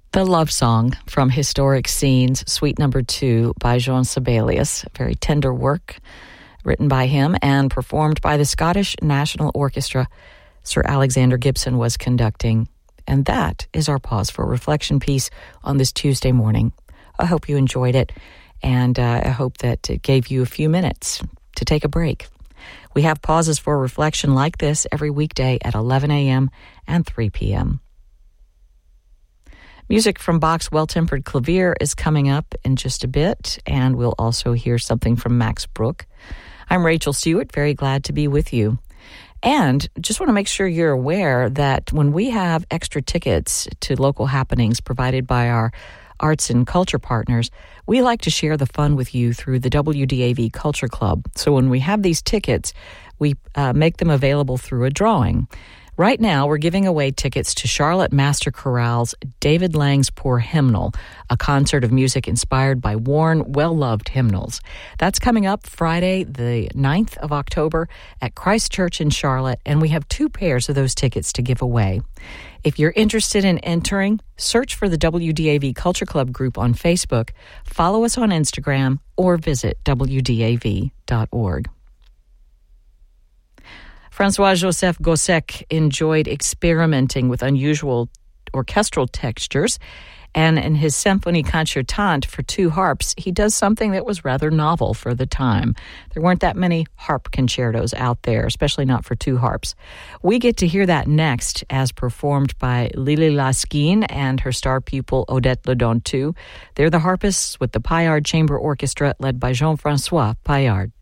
The Love Song from Historic Scenes, Suite Number 2 by Jean Sibelius. Very tender work written by him and performed by the Scottish National Orchestra. Sir Alexander Gibson was conducting. And that is our Pause for Reflection piece on this Tuesday morning. I hope you enjoyed it, and I hope that it gave you a few minutes to take a break. We have pauses for reflection like this every weekday at 11 a.m. and 3 p.m. Music from Bach's Well-Tempered Clavier is coming up in just a bit, and we'll also hear something from Max Bruch. I'm Rachel Stewart, very glad to be with you. And just want to make sure you're aware that when we have extra tickets to local happenings provided by our arts and culture partners, we like to share the fun with you through the WDAV Culture Club. So when we have these tickets, we make them available through a drawing. Right now, we're giving away tickets to Charlotte Master Chorale's David Lang's Poor Hymnal, a concert of music inspired by worn, well-loved hymnals. That's coming up Friday, the 9th of October at Christ Church in Charlotte, and we have 2 pairs of those tickets to give away. If you're interested in entering, search for the WDAV Culture Club group on Facebook, follow us on Instagram, or visit wdav.org. François-Joseph Gossec enjoyed experimenting with unusual orchestral textures, and in his Symphonie Concertante for 2 harps, he does something that was rather novel for the time. There weren't that many harp concertos out there, especially not for 2 harps. We get to hear that next as performed by Lily Laskin and her star pupil Odette Ledon too. They're the harpists with the Paillard Chamber Orchestra led by Jean-François Paillard.